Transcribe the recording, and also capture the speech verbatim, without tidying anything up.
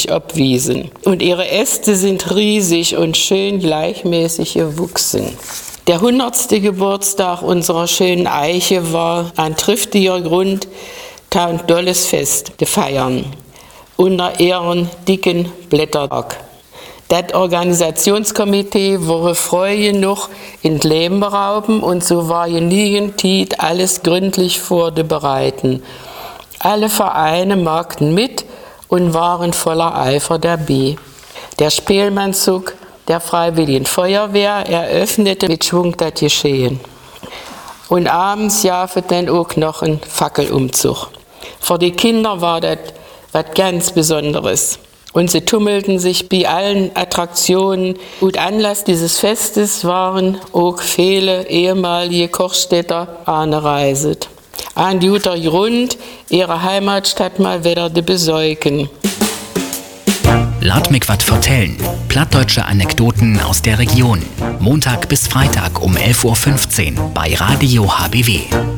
sich abwiesen. Und ihre Äste sind riesig und schön gleichmäßig gewachsen. Der hundertste Geburtstag unserer schönen Eiche war ein triftiger Grund, ein tolles Fest zu feiern. Unter ihren dicken Blättertag. Das Organisationskomitee wurde freude noch in Leben berauben und so war genügend Zeit, alles gründlich vorzubereiten. Alle Vereine machten mit und waren voller Eifer dabei. Der Spielmannszug der Freiwilligen Feuerwehr eröffnete mit Schwung das Geschehen. Und abends jafet dann auch noch ein Fackelumzug. Für die Kinder war das was ganz Besonderes. Und sie tummelten sich bei allen Attraktionen. Und Anlass dieses Festes waren auch viele ehemalige Kochstädter angereist. Ein guter Grund, ihre Heimatstadt mal wieder zu besuchen. Laat mich wat vertellen. Plattdeutsche Anekdoten aus der Region. Montag bis Freitag um elf Uhr fünfzehn bei Radio H B W.